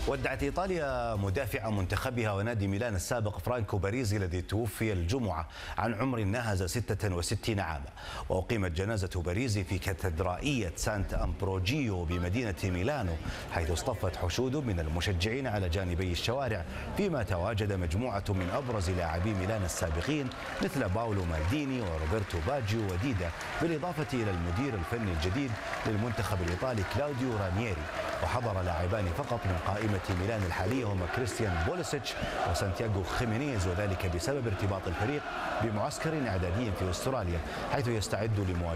ودعت إيطاليا مدافع منتخبها ونادي ميلان السابق فرانكو باريزي الذي توفي الجمعة عن عمر ناهز 66 عاما. وأقيمت جنازة باريزي في كاتدرائية سانت أمبروجيو بمدينة ميلانو، حيث اصطفت حشود من المشجعين على جانبي الشوارع، فيما تواجد مجموعة من أبرز لاعبي ميلان السابقين مثل باولو مالديني وروبرتو باجيو وديدا، بالإضافة إلى المدير الفني الجديد للمنتخب الإيطالي كلاوديو رانييري. وحضر لاعبان فقط من قائمة ميلان الحالية هما كريستيان بوليسيتش وسانتياغو خيمينيز، وذلك بسبب ارتباط الفريق بمعسكر إعدادي في أستراليا، حيث يستعد لمواجهة